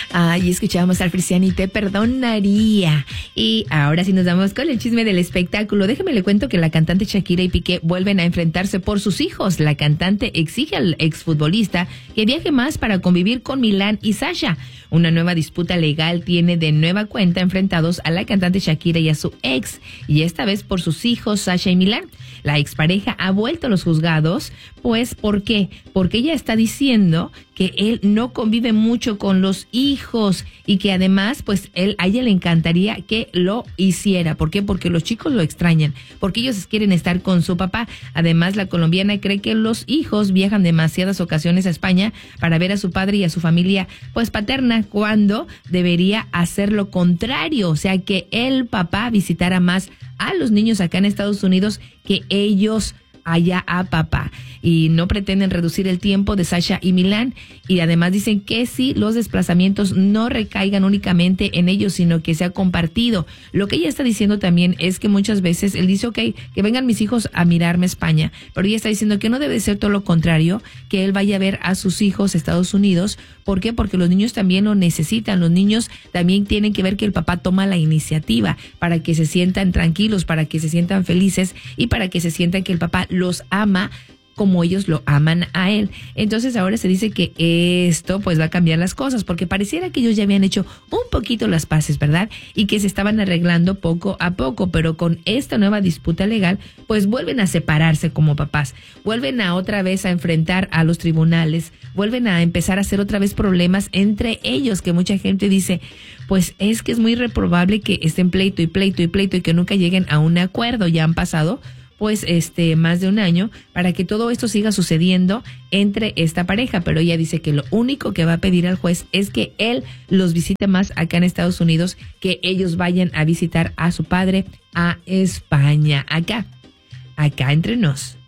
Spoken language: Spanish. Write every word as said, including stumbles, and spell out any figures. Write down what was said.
Ay, escuchábamos al Frisian y Te Perdonaría. Y ahora sí nos vamos con el chisme del espectáculo. Déjeme le cuento que la cantante Shakira y Piqué vuelven a enfrentarse por sus hijos. La cantante exige al exfutbolista que viaje más para convivir con Milán y Sasha. Una nueva disputa legal tiene de nueva cuenta enfrentados a la cantante Shakira y a su ex, y esta vez por sus hijos Sasha y Milán. La expareja ha vuelto a los juzgados, pues ¿por qué? Porque ella está diciendo que él no convive mucho con los hijos y que además pues él, a ella le encantaría que lo hiciera. ¿Por qué? Porque los chicos lo extrañan, porque ellos quieren estar con su papá. Además, la colombiana cree que los hijos viajan demasiadas ocasiones a España para ver a su padre y a su familia pues paterna, cuando debería hacer lo contrario, o sea, que el papá visitara más a los niños acá en Estados Unidos que ellos allá a papá. Y no pretenden reducir el tiempo de Sasha y Milán, y además dicen que si los desplazamientos no recaigan únicamente en ellos, sino que sea compartido. Lo que ella está diciendo también es que muchas veces él dice, ok, que vengan mis hijos a mirarme a España, pero ella está diciendo que no debe ser todo lo contrario, que él vaya a ver a sus hijos a Estados Unidos. ¿Por qué? Porque los niños también lo necesitan. Los niños también tienen que ver que el papá toma la iniciativa para que se sientan tranquilos, para que se sientan felices y para que se sientan que el papá los ama como ellos lo aman a él. Entonces ahora se dice que esto pues va a cambiar las cosas, porque pareciera que ellos ya habían hecho un poquito las paces, ¿verdad? Y que se estaban arreglando poco a poco, pero con esta nueva disputa legal pues vuelven a separarse como papás, vuelven a otra vez a enfrentar a los tribunales, vuelven a empezar a hacer otra vez problemas entre ellos, que mucha gente dice, pues es que es muy reprobable que estén pleito y pleito y pleito y que nunca lleguen a un acuerdo. Ya han pasado pues este más de un año para que todo esto siga sucediendo entre esta pareja, pero ella dice que lo único que va a pedir al juez es que él los visite más acá en Estados Unidos, que ellos vayan a visitar a su padre a España, acá, acá entre nos.